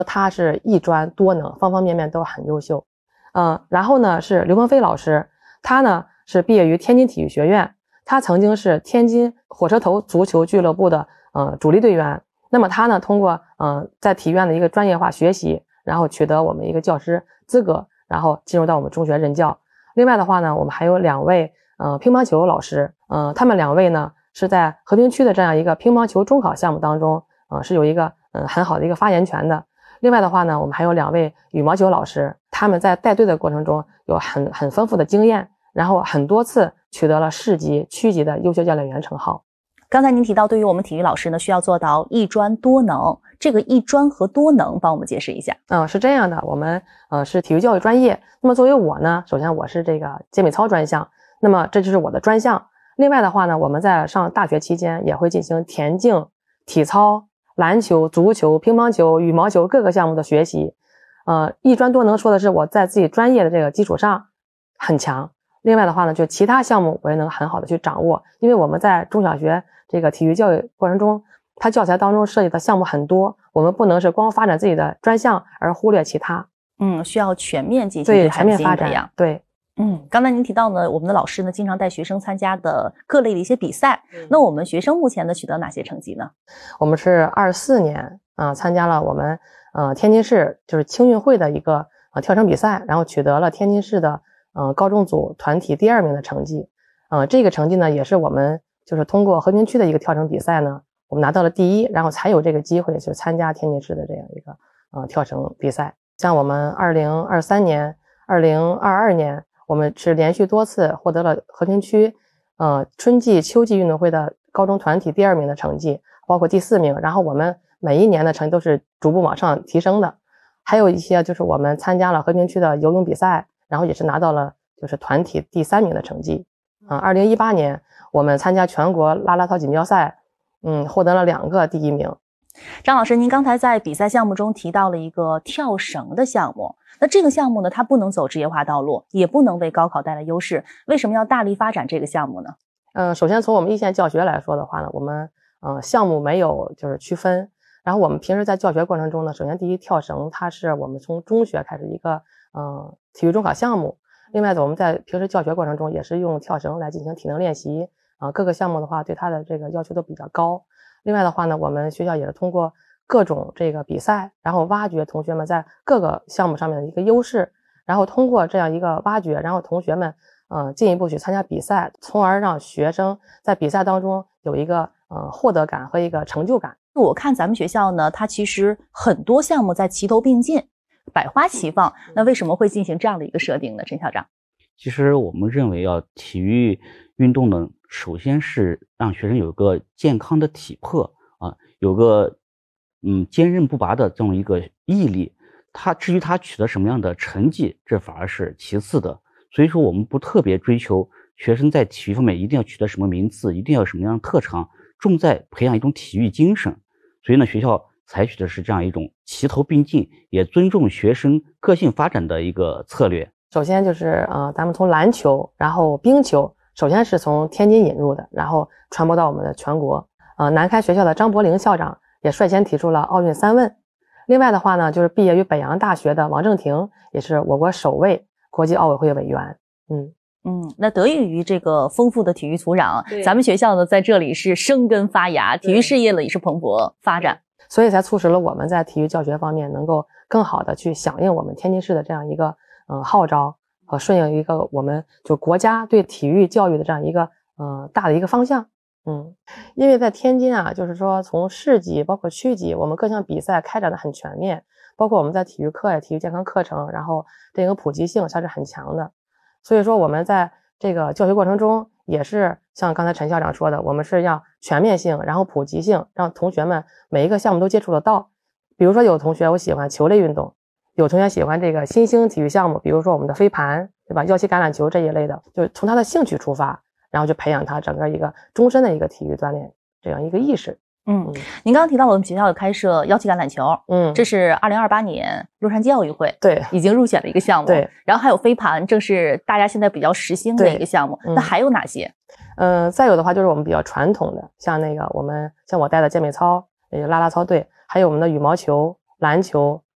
他是艺专多能，方方面面都很优秀。然后呢是刘鹏飞老师，他呢是毕业于天津体育学院，他曾经是天津火车头足球俱乐部的主力队员。那么他呢通过在体院的一个专业化学习，然后取得我们一个教师资格，然后进入到我们中学任教。另外的话呢，我们还有2位乒乓球老师，他们2位呢是在和平区的这样一个乒乓球中考项目当中是有一个很好的一个发言权的。另外的话呢，我们还有2位羽毛球老师，他们在带队的过程中有很丰富的经验，然后很多次取得了市级、区级的优秀教练员称号。 刚才您提到，对于我们体育老师呢，需要做到艺专多能，这个艺专和多能帮我们解释一下。 是这样的，我们是体育教育专业，那么作为我呢，首先我是这个健美操专项，那么这就是我的专项。另外的话呢，我们在上大学期间也会进行田径、体操、篮球、足球、乒乓球、羽毛球各个项目的学习。艺专多能说的是我在自己专业的这个基础上很强。另外的话呢，就其他项目我也能很好的去掌握，因为我们在中小学这个体育教育过程中，它教材当中涉及的项目很多，我们不能是光发展自己的专项而忽略其他。 需要全面进行对全面发展。对。 刚才您提到呢，我们的老师呢经常带学生参加的各类的一些比赛。那我们学生目前呢取得哪些成绩呢？ 我们是24年参加了我们天津市就是青运会的一个跳绳比赛，然后取得了天津市的高中组团体第2名的成绩。这个成绩呢也是我们就是通过和平区的一个跳绳比赛呢，我们拿到了第1，然后才有这个机会去参加天津市的这样一个跳绳比赛。像我们2023年、2022年，我们是连续多次获得了和平区春季、秋季运动会的高中团体第2名的成绩，包括第4名。然后我们每一年的成绩都是逐步往上提升的。还有一些就是我们参加了和平区的游泳比赛，然后也是拿到了就是团体第3名的成绩。2018年我们参加全国啦啦操锦标赛，获得了2个第1名。 张老师，您刚才在比赛项目中提到了一个跳绳的项目，那这个项目呢，它不能走职业化道路，也不能为高考带来优势，为什么要大力发展这个项目呢？ 首先从我们一线教学来说的话呢，我们项目没有就是区分，然后我们平时在教学过程中呢，首先第一，跳绳它是我们从中学开始一个体育中考项目。另外呢，我们在平时教学过程中也是用跳绳来进行体能练习各个项目的话对它的这个要求都比较高。另外的话呢，我们学校也是通过各种这个比赛，然后挖掘同学们在各个项目上面的一个优势，然后通过这样一个挖掘，然后同学们进一步去参加比赛，从而让学生在比赛当中有一个获得感和一个成就感。 我看咱们学校呢，它其实很多项目在齐头并进，百花齐放，那为什么会进行这样的一个设定呢？陈校长。 其实我们认为体育运动呢，首先是让学生有个健康的体魄有个坚韧不拔的这么一个毅力。至于他取得什么样的成绩，这反而是其次的。所以说我们不特别追求学生在体育方面一定要取得什么名次，一定要有什么样的特长，重在培养一种体育精神。所以呢，学校采取的是这样一种齐头并进，也尊重学生个性发展的一个策略。 首先就是咱们从篮球，然后冰球，首先是从天津引入的，然后传播到我们的全国。南开学校的张伯苓校长也率先提出了奥运3问。另外的话呢，就是毕业于北洋大学的王正廷，也是我国首位国际奥委会委员。 那得益于这个丰富的体育土壤，咱们学校呢在这里是生根发芽，体育事业呢也是蓬勃发展， 所以才促使了我们在体育教学方面能够更好的去响应我们天津市的这样一个号召和顺应一个我们就国家对体育教育的这样一个大的一个方向。因为在天津就是说从市级包括区级，我们各项比赛开展的很全面，包括我们在体育课体育健康课程，然后这个普及性它是很强的。所以说我们在这个教学过程中也是像刚才陈校长说的，我们是要全面性，然后普及性，让同学们每一个项目都接触得到。比如说有同学我喜欢球类运动，有同学喜欢这个新兴体育项目，比如说我们的飞盘，对吧？腰旗橄榄球这一类的，就是从他的兴趣出发，然后就培养他整个一个终身的一个体育锻炼这样一个意识。 您刚刚提到我们学校有开设腰旗橄榄球，这是2028年洛杉矶奥运会对已经入选的一个项目， 对， 然后还有飞盘，正是大家现在比较时兴的一个项目。那还有哪些？ 再有的话就是我们比较传统的，像我带的健美操，啦啦操队，还有我们的羽毛球、篮球、